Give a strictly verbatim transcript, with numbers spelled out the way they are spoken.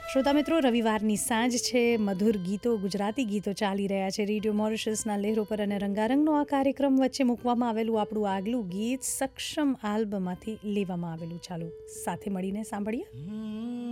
શ્રોતા મિત્રો, રવિવારની સાંજ છે, મધુર ગીતો, ગુજરાતી ગીતો ચાલી રહ્યા છે રેડિયો મોરિશસના લહેરો પર અને રંગારંગનો આ કાર્યક્રમ વચ્ચે મૂકવામાં આવેલું આપણું આગલું ગીત સક્ષમ આલ્બમમાંથી લેવામાં આવેલું. ચાલો સાથે મળીને સાંભળીએ.